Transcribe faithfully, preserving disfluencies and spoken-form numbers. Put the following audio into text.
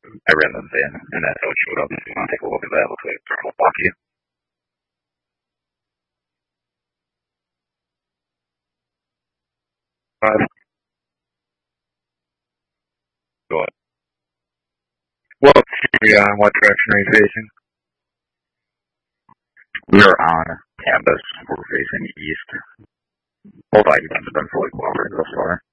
I ran the V I N, and that's how it showed up. If you want to take a look at that, it looks like it's trying to block you. Uh, go ahead. Well, yeah, what direction are you facing? We are on campus. We're facing east. Both items have been fully cooperative thus far.